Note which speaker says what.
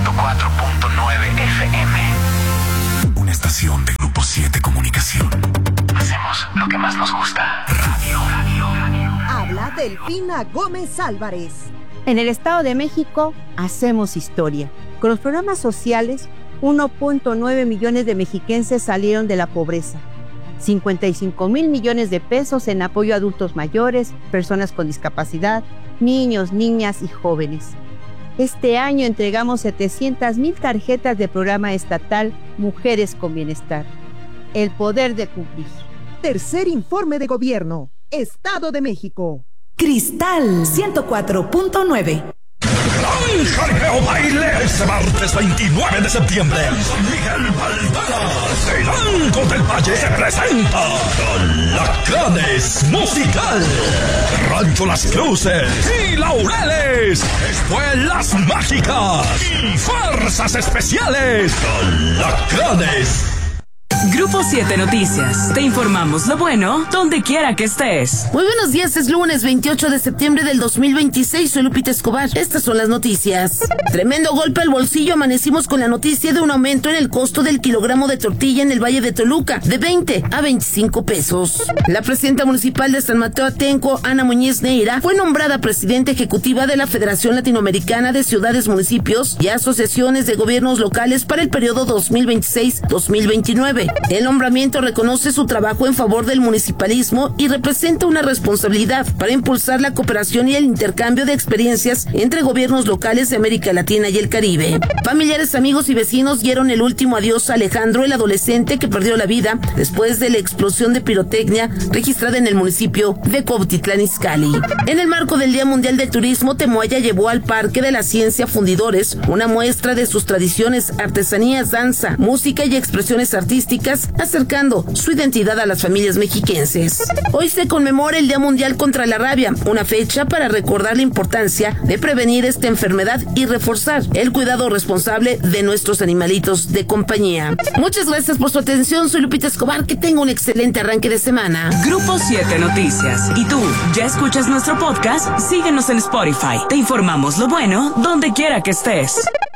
Speaker 1: FM. Una estación de Grupo 7 Comunicación. Hacemos lo que más nos gusta. Radio.
Speaker 2: Habla Delfina Gómez Álvarez.
Speaker 3: En el Estado de México hacemos historia. Con los programas sociales, 1.9 millones de mexiquenses salieron de la pobreza. 55,000 millones de pesos en apoyo a adultos mayores, personas con discapacidad, niños, niñas y jóvenes. Este año entregamos 700,000 tarjetas del programa estatal Mujeres con Bienestar. El poder de cumplir.
Speaker 2: Tercer informe de gobierno. Estado de México.
Speaker 4: Cristal 104.9.
Speaker 5: Gran Jaripeo Baile este martes 29 de septiembre. San Miguel Baltaras de Lanco del Valle se presenta Alacranes Musical. Rancho Las Cruces y Laureles. Escuelas Mágicas y Fuerzas Especiales. Alacranes.
Speaker 6: Grupo 7 Noticias. Te informamos lo bueno donde quiera que estés.
Speaker 7: Muy buenos días, es lunes 28 de septiembre del 2026. Soy Lupita Escobar. Estas son las noticias. Tremendo golpe al bolsillo. Amanecimos con la noticia de un aumento en el costo del kilogramo de tortilla en el Valle de Toluca, de 20 a 25 pesos. La presidenta municipal de San Mateo Atenco, Ana Muñiz Neira, fue nombrada presidenta ejecutiva de la Federación Latinoamericana de Ciudades, Municipios y Asociaciones de Gobiernos Locales para el periodo 2026-2029. El nombramiento reconoce su trabajo en favor del municipalismo y representa una responsabilidad para impulsar la cooperación y el intercambio de experiencias entre gobiernos locales de América Latina y el Caribe. Familiares, amigos y vecinos dieron el último adiós a Alejandro, el adolescente que perdió la vida después de la explosión de pirotecnia registrada en el municipio de Cuautitlán Izcalli. En el marco del Día Mundial del Turismo, Temoaya llevó al Parque de la Ciencia Fundidores una muestra de sus tradiciones, artesanías, danza, música y expresiones artísticas, acercando su identidad a las familias mexiquenses. Hoy se conmemora el Día Mundial contra la Rabia, una fecha para recordar la importancia de prevenir esta enfermedad y reforzar el cuidado responsable de nuestros animalitos de compañía. Muchas gracias por su atención, soy Lupita Escobar, que tenga un excelente arranque de semana.
Speaker 6: Grupo 7 Noticias. ¿Y tú, ya escuchas nuestro podcast? Síguenos en Spotify. Te informamos lo bueno donde quiera que estés.